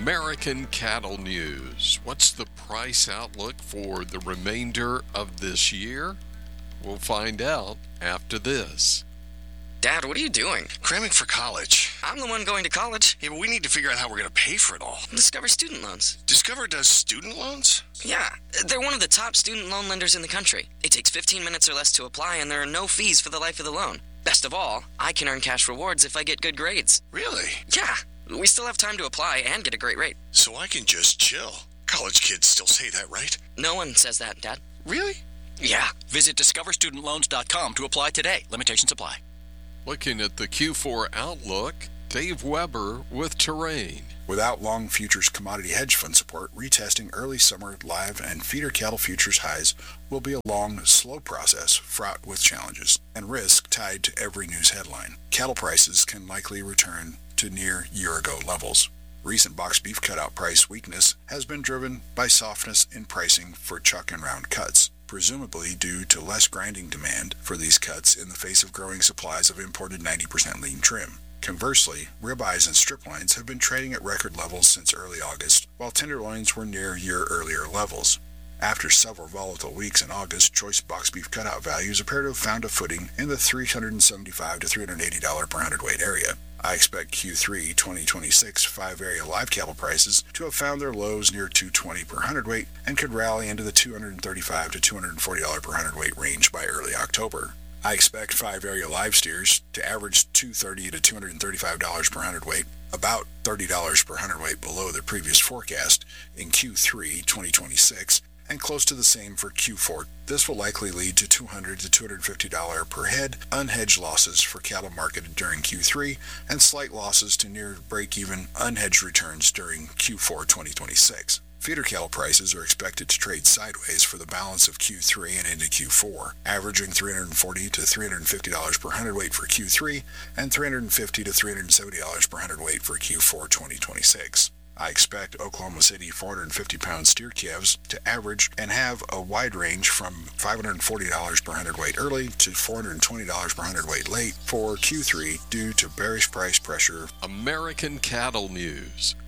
American Cattle News. What's the price outlook for the remainder of this year? We'll find out after this. Dad, what are you doing? Cramming for college. I'm the one going to college. Yeah, but we need to figure out how we're going to pay for it all. Discover Student Loans. Discover does student loans? Yeah, they're one of the top student loan lenders in the country. It takes 15 minutes or less to apply, and there are no fees for the life of the loan. Best of all, I can earn cash rewards if I get good grades. Really? Yeah, we still have time to apply and get a great rate. So I can just chill. College kids still say that, right? No one says that, Dad. Really? Yeah. Visit discoverstudentloans.com to apply today. Limitations apply. Looking at the Q4 outlook, Dave Weber with Terrain. Without long futures commodity hedge fund support, retesting early summer live and feeder cattle futures highs will be a long, slow process fraught with challenges and risk tied to every news headline. Cattle prices can likely return to near year-ago levels. Recent box beef cutout price weakness has been driven by softness in pricing for chuck and round cuts, presumably due to less grinding demand for these cuts in the face of growing supplies of imported 90% lean trim. Conversely, ribeyes and strip loins have been trading at record levels since early August, while tenderloins were near year-earlier levels. After several volatile weeks in August, choice box beef cutout values appear to have found a footing in the $375 to $380 per hundredweight area. I expect Q3 2026 five-area live cattle prices to have found their lows near $220 per hundredweight and could rally into the $235 to $240 per hundredweight range by early October. I expect five-area live steers to average $230 to $235 per hundredweight, about $30 per hundredweight below the previous forecast in Q3 2026, and close to the same for Q4. This will likely lead to $200 to $250 per head unhedged losses for cattle marketed during Q3 and slight losses to near break-even unhedged returns during Q4 2026. Feeder cattle prices are expected to trade sideways for the balance of Q3 and into Q4, averaging $340 to $350 per hundredweight for Q3 and $350 to $370 per hundredweight for Q4 2026. I expect Oklahoma City 450-pound steer calves to average and have a wide range from $540 per hundredweight early to $420 per hundredweight late for Q3 due to bearish price pressure. American Cattle News.